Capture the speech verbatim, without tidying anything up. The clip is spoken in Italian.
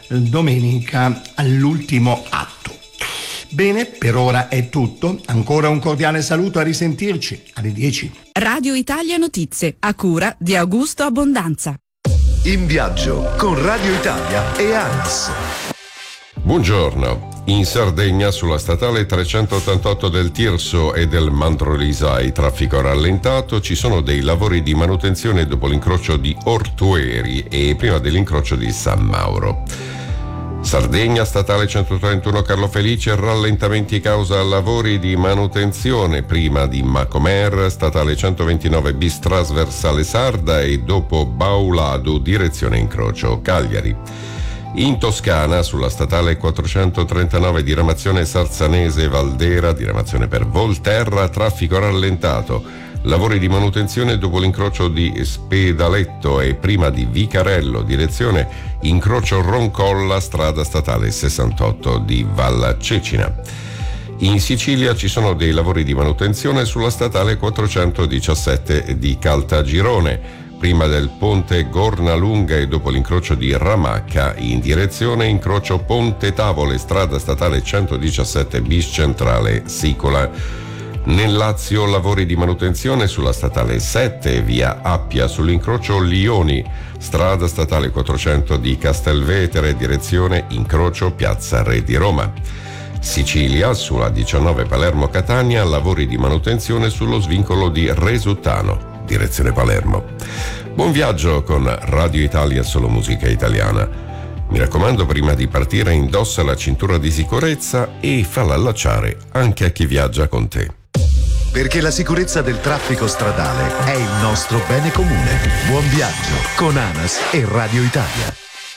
domenica all'ultimo atto. Bene, per ora è tutto. Ancora un cordiale saluto, a risentirci alle dieci. Radio Italia Notizie, a cura di Augusto Abbondanza. In viaggio con Radio Italia e ANAS. Buongiorno. In Sardegna, sulla statale trecentottantotto del Tirso e del Mandrolisai, traffico rallentato, ci sono dei lavori di manutenzione dopo l'incrocio di Ortueri e prima dell'incrocio di San Mauro. Sardegna, statale centotrentuno Carlo Felice, rallentamenti causa lavori di manutenzione prima di Macomer, statale centoventinove bis trasversale Sarda e dopo Baulado, direzione incrocio Cagliari. In Toscana, sulla statale quattrocentotrentanove diramazione Sarzanese Valdera, diramazione per Volterra, traffico rallentato. Lavori di manutenzione dopo l'incrocio di Spedaletto e prima di Vicarello, direzione incrocio Roncolla, strada statale sessantotto di Val Cecina. In Sicilia ci sono dei lavori di manutenzione sulla statale quattrocentodiciassette di Caltagirone, prima del ponte Gornalunga e dopo l'incrocio di Ramacca, in direzione incrocio Ponte Tavole, strada statale centodiciassette bis centrale Sicola. Nel Lazio lavori di manutenzione sulla statale sette, via Appia, sull'incrocio Lioni, strada statale quattrocento di Castelvetere, direzione incrocio Piazza Re di Roma. Sicilia, sulla diciannove Palermo-Catania, lavori di manutenzione sullo svincolo di Resuttano, direzione Palermo. Buon viaggio con Radio Italia, solo musica italiana. Mi raccomando, prima di partire indossa la cintura di sicurezza e falla allacciare anche a chi viaggia con te. Perché la sicurezza del traffico stradale è il nostro bene comune. Buon viaggio con ANAS e Radio Italia.